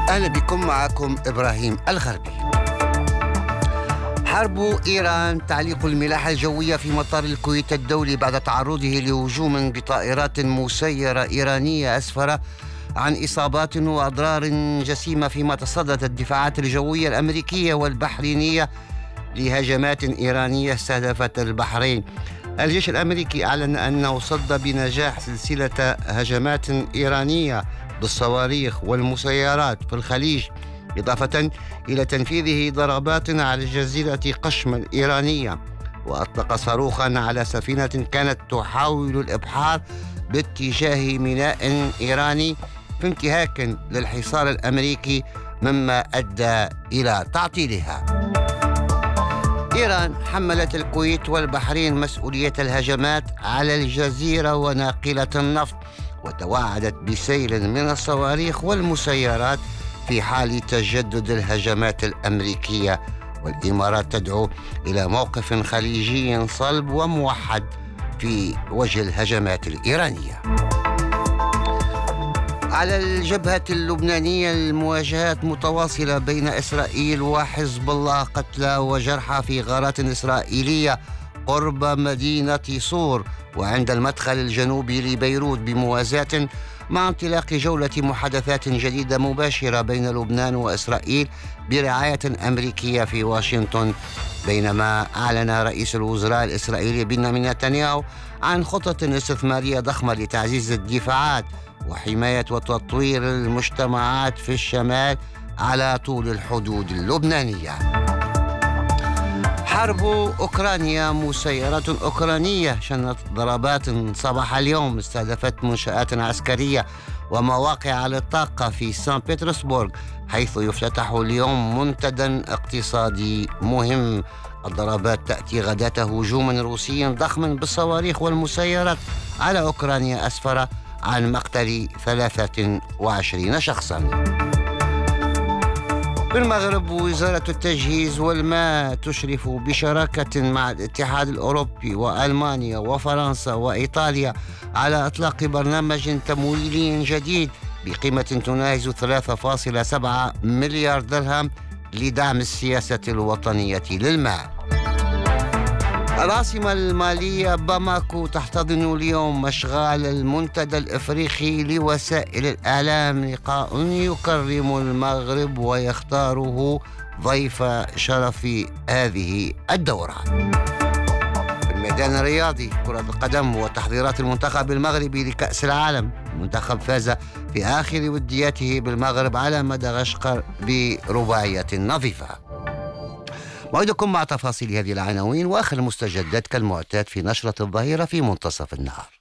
أهلا بكم، معكم إبراهيم الغربي. حرب إيران، تعليق الملاحة الجوية في مطار الكويت الدولي بعد تعرضه لهجوم بطائرات مسيرة إيرانية أسفر عن إصابات وأضرار جسيمة، فيما تصدت الدفاعات الجوية الأمريكية والبحرينية لهجمات إيرانية استهدفت البحرين. الجيش الأمريكي أعلن أنه صد بنجاح سلسلة هجمات إيرانية بالصواريخ والمسيرات في الخليج، إضافة إلى تنفيذه ضربات على جزيرة قشم الإيرانية، وأطلق صاروخا على سفينة كانت تحاول الإبحار باتجاه ميناء إيراني في انتهاك للحصار الأمريكي، مما أدى إلى تعطيلها. إيران حملت الكويت والبحرين مسؤولية الهجمات على الجزيرة وناقلة النفط، وتوعدت بسيل من الصواريخ والمسيرات في حال تجدد الهجمات الأمريكية، والإمارات تدعو إلى موقف خليجي صلب وموحد في وجه الهجمات الإيرانية. على الجبهة اللبنانية، المواجهات متواصلة بين إسرائيل وحزب الله، قتلى وجرحى في غارات إسرائيلية قرب مدينة صور وعند المدخل الجنوبي لبيروت، بموازاة مع انطلاق جولة محادثات جديدة مباشرة بين لبنان وإسرائيل برعاية أمريكية في واشنطن، بينما أعلن رئيس الوزراء الإسرائيلي بنيامين نتنياهو عن خطط استثمارية ضخمة لتعزيز الدفاعات وحماية وتطوير المجتمعات في الشمال على طول الحدود اللبنانية. حرب أوكرانيا، مسيرات أوكرانية شنت ضربات صباح اليوم استهدفت منشآت عسكرية ومواقع للطاقة في سان بطرسبورغ، حيث يفتتح اليوم منتدى اقتصادي مهم. الضربات تأتي غداة هجوم روسي ضخم بالصواريخ والمسيرات على أوكرانيا أسفر عن مقتل 23 شخصاً. في المغرب، وزارة التجهيز والماء تشرف بشراكة مع الاتحاد الأوروبي وألمانيا وفرنسا وإيطاليا على إطلاق برنامج تمويلي جديد بقيمة تناهز 3.7 مليار درهم لدعم السياسة الوطنية للماء. العاصمة المالية باماكو تحتضن اليوم مشغال المنتدى الإفريقي لوسائل الإعلام، لقاء يكرم المغرب ويختاره ضيف شرف هذه الدورة. في الميدان الرياضي، كرة القدم وتحضيرات المنتخب المغربي لكأس العالم، المنتخب فاز في آخر ودياته بالمغرب على مدغشقر برباعية نظيفة. موعدكم مع تفاصيل هذه العناوين وآخر المستجدات كالمعتاد في نشرة الظهيرة في منتصف النهار.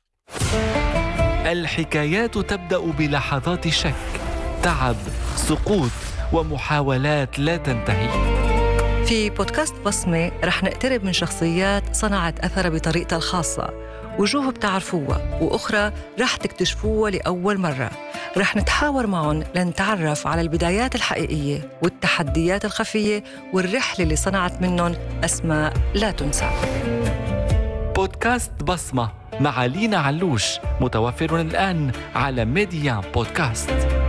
الحكايات تبدأ بلحظات شك، تعب، سقوط ومحاولات لا تنتهي. في بودكاست بصمة رح نقترب من شخصيات صنعت أثر بطريقتها الخاصة، وجوه بتعرفوها وأخرى رح تكتشفوها لأول مرة. رح نتحاور معهم لنتعرف على البدايات الحقيقية والتحديات الخفية والرحلة اللي صنعت منهم أسماء لا تنسى. بودكاست بصمة مع لينا علوش، متوفر الآن على ميديا بودكاست.